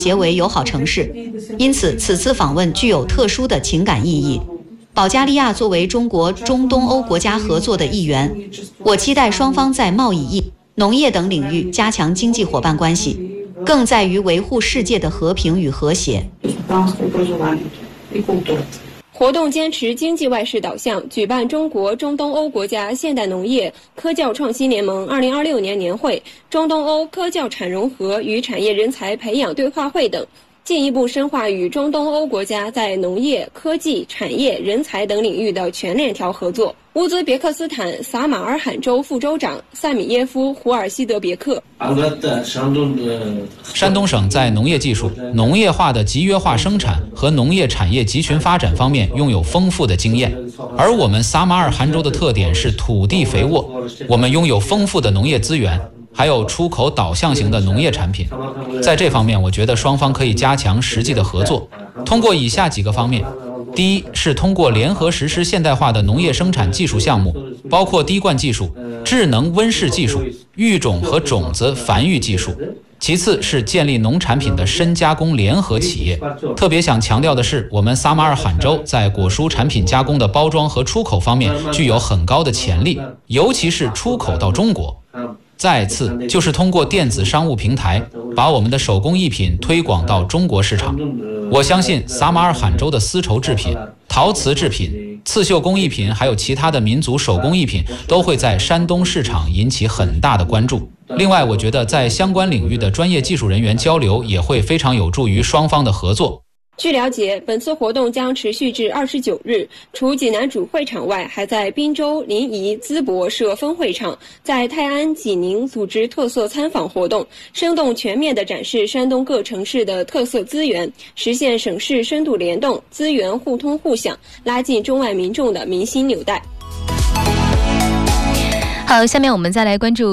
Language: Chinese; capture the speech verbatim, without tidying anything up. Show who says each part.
Speaker 1: 结为友好城市，因此此次访问具有特殊的情感意义。保加利亚作为中国中东欧国家合作的一员，我期待双方在贸易、农业等领域加强经济伙伴关系，更在于维护世界的和平与和谐。
Speaker 2: 活动坚持经济外事导向，举办中国中东欧国家现代农业科教创新联盟二零二六年年会、中东欧科教产融合与产业人才培养对话会等，进一步深化与中东欧国家在农业、科技、产业、人才等领域的全链条合作。乌兹别克斯坦撒马尔罕州副州长塞米耶夫·胡尔西德别克：
Speaker 3: 山东省在农业技术、农业化的集约化生产和农业产业集群发展方面拥有丰富的经验，而我们撒马尔罕州的特点是土地肥沃，我们拥有丰富的农业资源，还有出口导向型的农业产品。在这方面，我觉得双方可以加强实际的合作，通过以下几个方面。第一是通过联合实施现代化的农业生产技术项目，包括滴灌技术、智能温室技术、育种和种子繁育技术。其次是建立农产品的深加工联合企业，特别想强调的是，我们撒马尔罕州在果蔬产品加工的包装和出口方面具有很高的潜力，尤其是出口到中国。再次就是通过电子商务平台，把我们的手工艺品推广到中国市场。我相信撒马尔罕州的丝绸制品、陶瓷制品、刺绣工艺品，还有其他的民族手工艺品，都会在山东市场引起很大的关注。另外，我觉得在相关领域的专业技术人员交流也会非常有助于双方的合作。
Speaker 2: 据了解，本次活动将持续至二十九日，除济南主会场外，还在滨州、临沂、淄博设分会场，在泰安、济宁组织特色参访活动，生动全面地展示山东各城市的特色资源，实现省市深度联动、资源互通互享，拉近中外民众的民心纽带。
Speaker 4: 好，下面我们再来关注